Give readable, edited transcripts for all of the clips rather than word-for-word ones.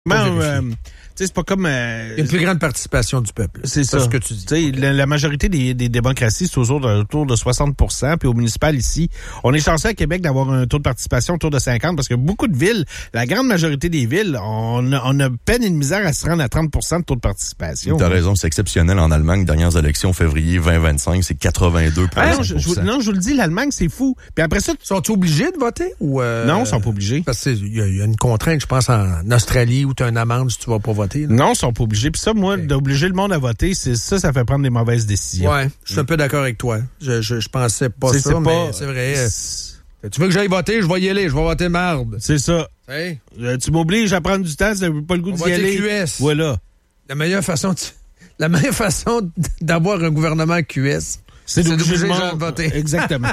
C'est pas comme... une plus grande participation du peuple. C'est ça. Ce que tu dis. La majorité des démocraties, c'est autour de 60%. Puis au municipal, ici, on est chanceux à Québec d'avoir un taux de participation autour de 50%, parce que beaucoup de villes, la grande majorité des villes, on a peine et de misère à se rendre à 30% de taux de participation. T'as raison, c'est exceptionnel en Allemagne. Dernières élections, février 2025, c'est 82%. Non, je vous le dis, l'Allemagne, c'est fou. Puis après ça... Sont-ils obligés de voter? Ou Non, ils sont pas obligés. Parce qu'il y a une contrainte, je pense, en Australie, où tu as une amende si tu vas pas voter. Là. Non, ils sont pas obligés. Puis ça, moi, d'obliger le monde à voter, ça fait prendre des mauvaises décisions. Ouais, je suis un peu d'accord avec toi. Je pensais pas ça, mais c'est vrai. Tu veux que j'aille voter? Je vais y aller. Je vais voter marde. C'est ça. Hey. Tu m'obliges à prendre du temps, si t'as pas le goût d'y aller. QS. Voilà. La meilleure façon d'avoir un gouvernement QS, c'est d'obliger le monde à voter. Exactement.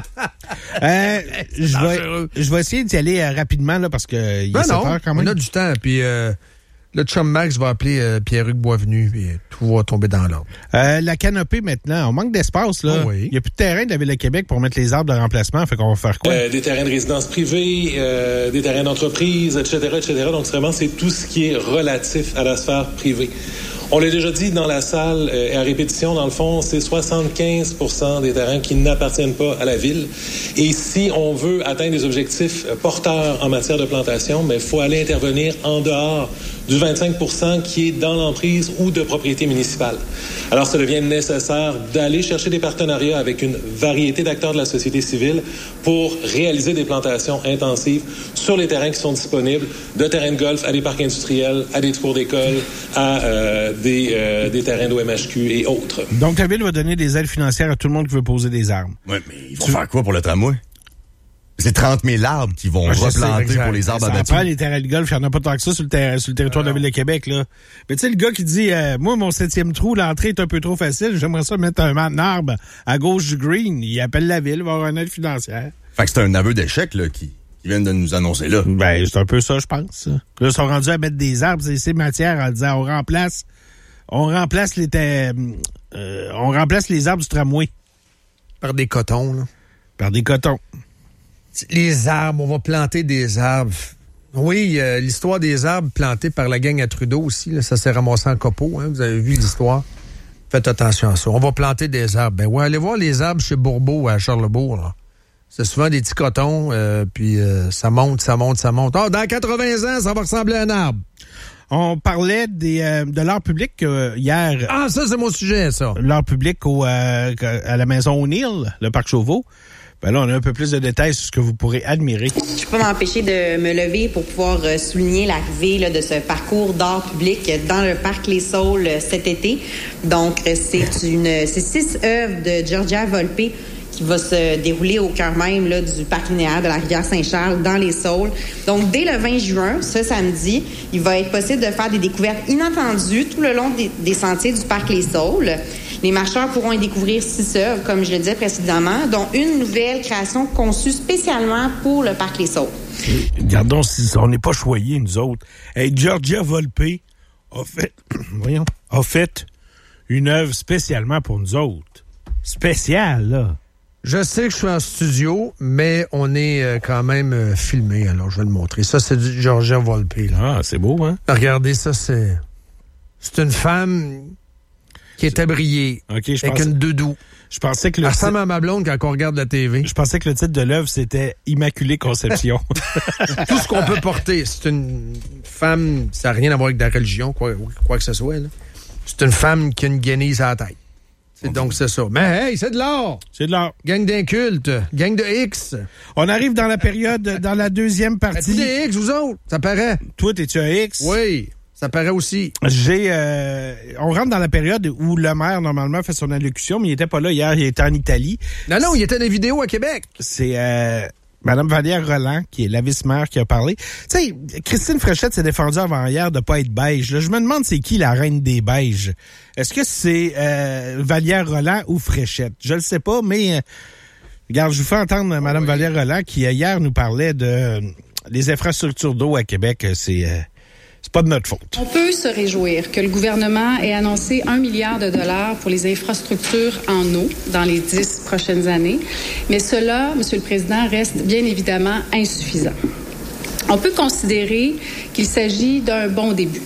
Je vais essayer d'y aller rapidement, là, parce que il y a 7 heures quand même. On a du temps, puis... le chum Max va appeler Pierre-Hugues Boisvenu et tout va tomber dans l'ordre. La canopée, maintenant, on manque d'espace, là. Oh oui. Il n'y a plus de terrain de la Ville de Québec pour mettre les arbres de remplacement. Fait qu'on va faire quoi? Des terrains de résidence privée, des terrains d'entreprise, etc. Donc, vraiment, c'est tout ce qui est relatif à la sphère privée. On l'a déjà dit dans la salle et à répétition, dans le fond, c'est 75% des terrains qui n'appartiennent pas à la ville. Et si on veut atteindre des objectifs porteurs en matière de plantation, mais il faut aller intervenir en dehors du 25% qui est dans l'emprise ou de propriété municipale. Alors, ça devient nécessaire d'aller chercher des partenariats avec une variété d'acteurs de la société civile pour réaliser des plantations intensives sur les terrains qui sont disponibles, de terrains de golf à des parcs industriels, à des cours d'école, à des terrains d'OMHQ et autres. Donc, la Ville va donner des aides financières à tout le monde qui veut poser des arbres. Oui, mais ils vont faire quoi pour le tramway? C'est 30 000 arbres qui vont replanter pour les arbres abattus. Après, les terrains de golf, il n'y en a pas tant que ça sur le territoire de la Ville de Québec, là. Mais tu sais, le gars qui dit, moi, mon 7e trou, l'entrée est un peu trop facile, j'aimerais ça mettre un arbre à gauche du green. Il appelle la Ville, il va avoir une aide financière. Fait que c'est un aveu d'échec, là, qui viennent de nous annoncer là. Ben, c'est un peu ça, je pense. Là, ils sont rendus à mettre des arbres, ces matières, en disant, on remplace les arbres du tramway. Par des cotons, là. Par des cotons. Les arbres, on va planter des arbres. Oui, l'histoire des arbres plantés par la gang à Trudeau aussi, là, ça s'est ramassé en copeaux, hein, vous avez vu l'histoire. Faites attention à ça. On va planter des arbres. Ben ouais, allez voir les arbres chez Bourbeau à Charlebourg, là. C'est souvent des petits cotons, puis ça monte. Oh, dans 80 ans, ça va ressembler à un arbre. On parlait de l'art public hier. Ah, ça, c'est mon sujet, ça. L'art public à la Maison O'Neill, le Parc Chauveau. Ben là, on a un peu plus de détails sur ce que vous pourrez admirer. Je peux pas m'empêcher de me lever pour pouvoir souligner l'arrivée là, de ce parcours d'art public dans le Parc Les Saules cet été. Donc, c'est 6 œuvres de Georgia Volpe qui va se dérouler au cœur même là, du parc linéaire de la rivière Saint-Charles dans les Saules. Donc, dès le 20 juin, ce samedi, il va être possible de faire des découvertes inattendues tout le long des sentiers du parc Les Saules. Les marcheurs pourront y découvrir 6 œuvres, comme je le disais précédemment, dont une nouvelle création conçue spécialement pour le parc Les Saules. Regardons si on n'est pas choyés, nous autres. Hey, Georgia Volpe a fait une œuvre spécialement pour nous autres. Spéciale, là. Je sais que je suis en studio, mais on est quand même filmé, alors je vais le montrer. Ça, c'est du Georgia Volpe, là. Ah, c'est beau, hein? Regardez, ça, c'est une femme qui est habillée avec une doudou. Je pensais que elle ressemble à ma blonde quand on regarde la TV. Je pensais que le titre de l'œuvre, c'était Immaculée Conception. Tout ce qu'on peut porter. C'est une femme, ça n'a rien à voir avec la religion, quoi que ce soit, là. C'est une femme qui a une guenille à la tête. Donc, c'est ça. Mais hey, c'est de l'art! C'est de l'art. Gang d'incultes, gang de X. On arrive dans la période, dans la deuxième partie. Des X, vous autres, ça paraît. Toi, t'es-tu un X? Oui, ça paraît aussi. On rentre dans la période où le maire, normalement, fait son allocution, mais il était pas là hier, il était en Italie. Non, il était dans les vidéos à Québec. C'est Mme Vallière-Roland, qui est la vice-maire, qui a parlé. Tu sais, Christine Fréchette s'est défendue avant hier de pas être beige. Là, je me demande c'est qui la reine des beiges. Est-ce que c'est Vallière-Roland ou Fréchette? Je le sais pas, mais regarde, je vous fais entendre Mme Vallière-Roland qui hier nous parlait de les infrastructures d'eau à Québec. C'est pas de notre faute. On peut se réjouir que le gouvernement ait annoncé 1 milliard de dollars pour les infrastructures en eau dans les 10 prochaines années. Mais cela, M. le Président, reste bien évidemment insuffisant. On peut considérer qu'il s'agit d'un bon début.